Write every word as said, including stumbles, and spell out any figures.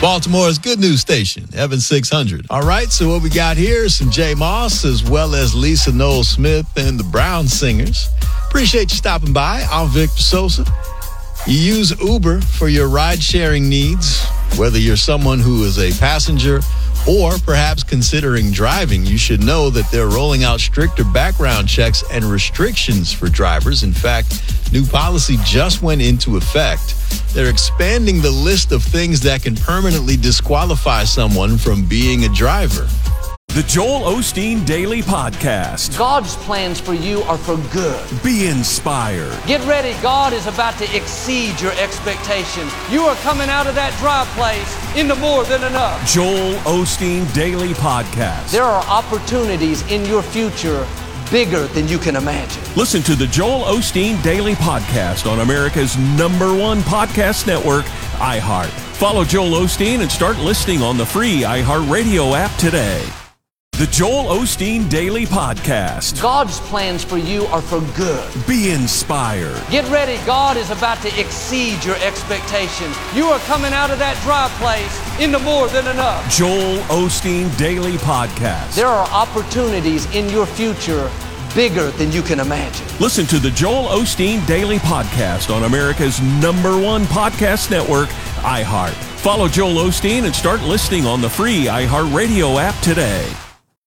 Baltimore's good news station, Evan six hundred. All right, so what we got here is some Jay Moss as well as Lisa Noel Smith and the Brown Singers. Appreciate you stopping by. I'm Victor Sosa. You use Uber for your ride-sharing needs, whether you're someone who is a passenger or perhaps considering driving. You should know that they're rolling out stricter background checks and restrictions for drivers. In fact, new policy just went into effect. They're expanding the list of things that can permanently disqualify someone from being a driver. The Joel Osteen Daily Podcast. God's plans for you are for good. Be inspired. Get ready. God is about to exceed your expectations. You are coming out of that dry place into more than enough. Joel Osteen Daily Podcast. There are opportunities in your future bigger than you can imagine. Listen to the Joel Osteen Daily Podcast on America's number one podcast network, iHeart. Follow Joel Osteen and start listening on the free iHeartRadio app today. The Joel Osteen Daily Podcast. God's plans for you are for good. Be inspired. Get ready. God is about to exceed your expectations. You are coming out of that dry place into more than enough. Joel Osteen Daily Podcast. There are opportunities in your future bigger than you can imagine. Listen to the Joel Osteen Daily Podcast on America's number one podcast network, iHeart. Follow Joel Osteen and start listening on the free iHeartRadio app today.